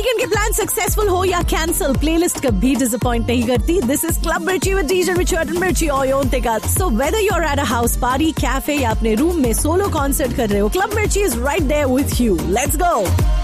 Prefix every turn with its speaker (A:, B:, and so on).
A: Weekend के plan successful हो या कैंसिल, प्लेलिस्ट कभी डिसअपॉइंट नहीं करती. दिस इज क्लब मिर्ची विद डीजे रिचर्ड एंड मिर्ची ओयोंतिका. So whether you are at a house party, cafe या अपने रूम में सोलो कॉन्सर्ट कर रहे हो, क्लब मिर्ची is right there with you. Let's go.